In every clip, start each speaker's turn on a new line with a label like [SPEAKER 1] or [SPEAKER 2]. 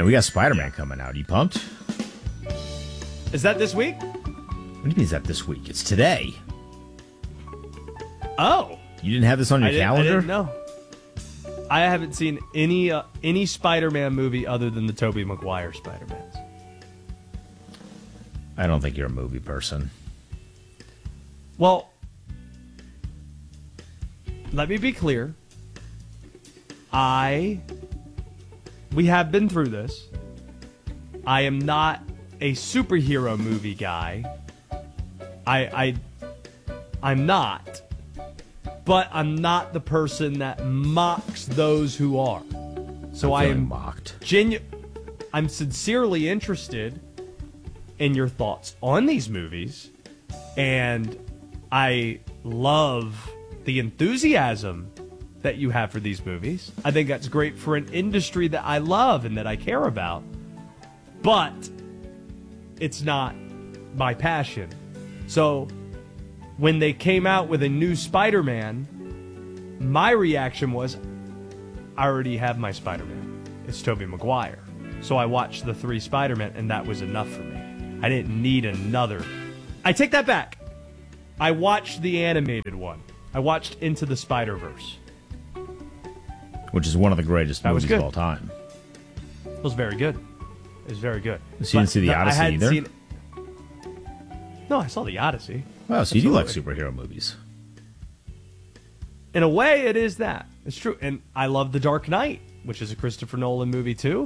[SPEAKER 1] And we got Spider-Man coming out. You pumped?
[SPEAKER 2] Is that this week?
[SPEAKER 1] What do you mean is that this week? It's today.
[SPEAKER 2] Oh.
[SPEAKER 1] You didn't have this on your calendar?
[SPEAKER 2] I didn't know. I haven't seen any Spider-Man movie other than the Tobey Maguire Spider-Mans.
[SPEAKER 1] I don't think you're a movie person.
[SPEAKER 2] Well, let me be clear. We have been through this. I am not a superhero movie guy. I'm not. But I'm not the person that mocks those who are. So I am
[SPEAKER 1] mocked.
[SPEAKER 2] I'm sincerely interested in your thoughts on these movies, and I love the enthusiasm that you have for these movies. I think that's great for an industry that I love and that I care about. But it's not my passion. So when they came out with a new Spider-Man, my reaction was, I already have my Spider-Man. It's Tobey Maguire. So I watched the 3 Spider-Man, and that was enough for me. I didn't need another. I take that back. I watched the animated one. I watched Into the Spider-Verse.
[SPEAKER 1] Which is one of the greatest movies
[SPEAKER 2] good.
[SPEAKER 1] of all time.
[SPEAKER 2] It was very good. It was very good.
[SPEAKER 1] So you didn't see the Odyssey either?
[SPEAKER 2] No, I saw the Odyssey.
[SPEAKER 1] Wow, so you do like superhero movies.
[SPEAKER 2] In a way, it is that. It's true. And I love The Dark Knight, which is a Christopher Nolan movie, too.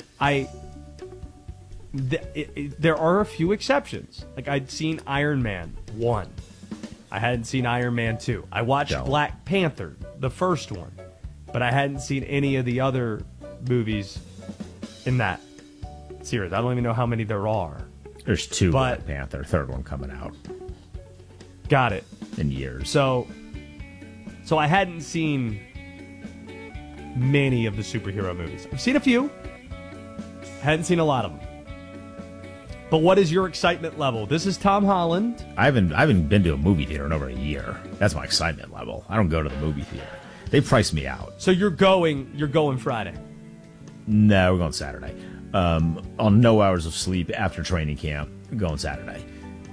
[SPEAKER 2] There are a few exceptions. Like, I'd seen Iron Man 1. I hadn't seen Iron Man 2. I watched Black Panther, the first one. But I hadn't seen any of the other movies in that series. I don't even know how many there are.
[SPEAKER 1] There's 2 Black Panther, third one coming out.
[SPEAKER 2] Got it.
[SPEAKER 1] In years.
[SPEAKER 2] So I hadn't seen many of the superhero movies. I've seen a few. I hadn't seen a lot of them. But what is your excitement level? This is Tom Holland.
[SPEAKER 1] I haven't been to a movie theater in over a year. That's my excitement level. I don't go to the movie theater. They price me out.
[SPEAKER 2] So you're going Friday?
[SPEAKER 1] No, we're going Saturday. On no hours of sleep after training camp, going Saturday.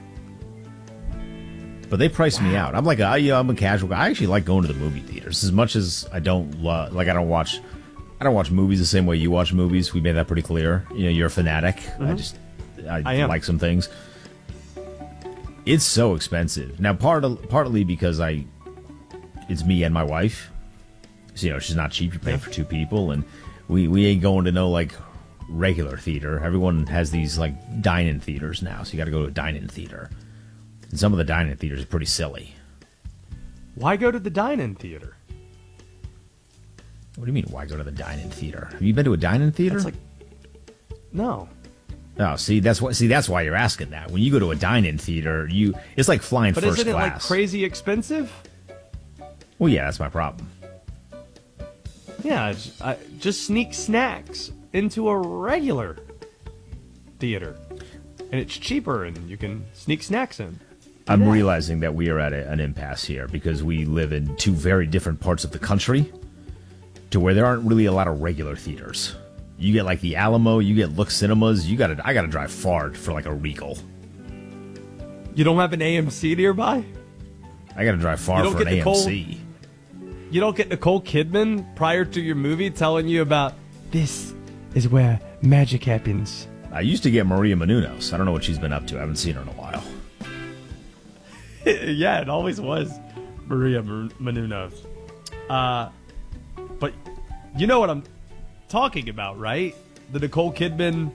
[SPEAKER 1] But they price me out. I'm I'm a casual guy. I actually like going to the movie theaters as much as I don't I don't watch movies the same way you watch movies. We made that pretty clear. You know, you're a fanatic.
[SPEAKER 2] Mm-hmm.
[SPEAKER 1] I like some things. It's so expensive now. Partly because it's me and my wife. So, you know, she's not cheap. You're paying for 2 people, and we ain't going to no like regular theater. Everyone has these like dine-in theaters now, so you got to go to a dine-in theater. And some of the dine-in theaters are pretty silly.
[SPEAKER 2] Why go to the dine-in theater?
[SPEAKER 1] What do you mean, why go to the dine-in theater? Have you been to a dine-in theater?
[SPEAKER 2] No.
[SPEAKER 1] Oh, that's why you're asking that. When you go to a dine-in theater, it's like flying first class.
[SPEAKER 2] But isn't it like crazy expensive?
[SPEAKER 1] Well, yeah, that's my problem.
[SPEAKER 2] Yeah, just sneak snacks into a regular theater, and it's cheaper, and you can sneak snacks in.
[SPEAKER 1] I'm realizing that we are at an impasse here because we live in 2 very different parts of the country to where there aren't really a lot of regular theaters. You get like the Alamo, you get Look Cinemas, I gotta drive far for like a Regal.
[SPEAKER 2] You don't have an AMC nearby?
[SPEAKER 1] I gotta drive far for an AMC.
[SPEAKER 2] You don't get Nicole Kidman prior to your movie telling you about, this is where magic happens.
[SPEAKER 1] I used to get Maria Menounos. I don't know what she's been up to. I haven't seen her in a while.
[SPEAKER 2] Yeah, it always was Maria Menounos. But you know what I'm talking about, right? The Nicole Kidman.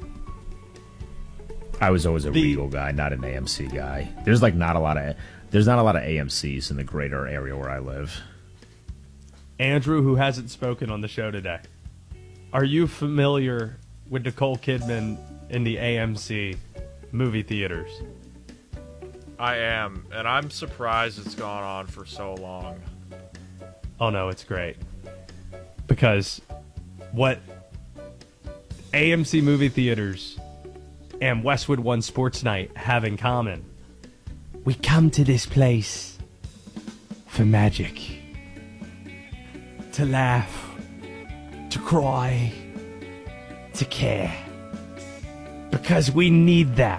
[SPEAKER 1] I was always a Regal guy, not an AMC guy. There's not a lot of AMCs in the greater area where I live.
[SPEAKER 2] Andrew, who hasn't spoken on the show today, are you familiar with Nicole Kidman in the AMC movie theaters?
[SPEAKER 3] I am, and I'm surprised it's gone on for so long.
[SPEAKER 2] Oh no, it's great. Because what AMC movie theaters and Westwood One Sports Night have in common, we come to this place for magic. To laugh, to cry, to care. Because we need that.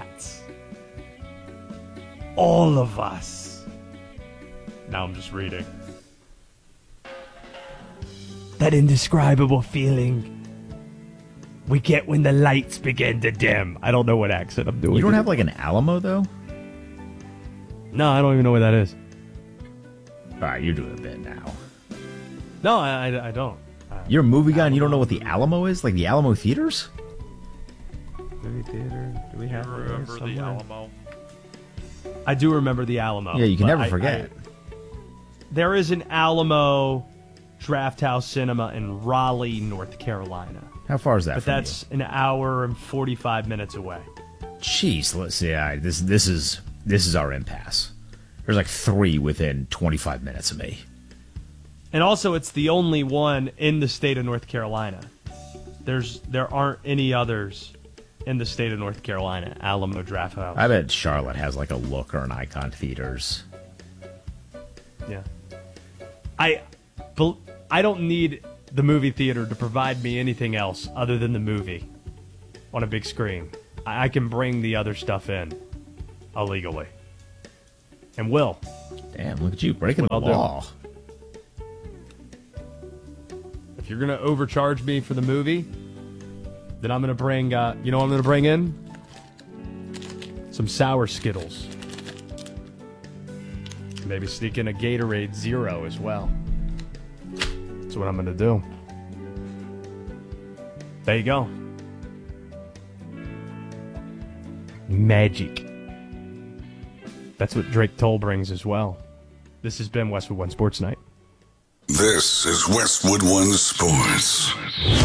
[SPEAKER 2] All of us. Now I'm just reading. That indescribable feeling we get when the lights begin to dim. I don't know what accent I'm doing.
[SPEAKER 1] You don't have like an Alamo though?
[SPEAKER 2] No, I don't even know what that is.
[SPEAKER 1] All right, you're doing a bit now.
[SPEAKER 2] No, I don't.
[SPEAKER 1] You're a movie guy and you don't know what the Alamo is? Like the Alamo theaters?
[SPEAKER 2] Movie theater? Do we have
[SPEAKER 3] You remember the Alamo?
[SPEAKER 2] I do remember the Alamo.
[SPEAKER 1] Yeah, you can
[SPEAKER 2] but
[SPEAKER 1] never forget.
[SPEAKER 2] There is an Alamo Draft House Cinema in Raleigh, North Carolina.
[SPEAKER 1] How far is that
[SPEAKER 2] But
[SPEAKER 1] from
[SPEAKER 2] that's an hour and 45 minutes away.
[SPEAKER 1] you? Jeez, let's see. This is our impasse. There's like 3 within 25 minutes of me.
[SPEAKER 2] And also, it's the only one in the state of North Carolina. There aren't any others in the state of North Carolina. Alamo Draft House.
[SPEAKER 1] I bet Charlotte has like a Look or an Icon Theaters.
[SPEAKER 2] Yeah. I don't need the movie theater to provide me anything else other than the movie on a big screen. I can bring the other stuff in illegally. And will.
[SPEAKER 1] Damn, look at you breaking the
[SPEAKER 2] I'll do.
[SPEAKER 1] law.
[SPEAKER 2] If you're going to overcharge me for the movie, then I'm going to bring, you know what I'm going to bring in? Some sour Skittles. Maybe sneak in a Gatorade Zero as well. That's what I'm going to do. There you go. Magic. That's what Drake Toll brings as well. This has been Westwood One Sports Night.
[SPEAKER 4] This is Westwood One Sports.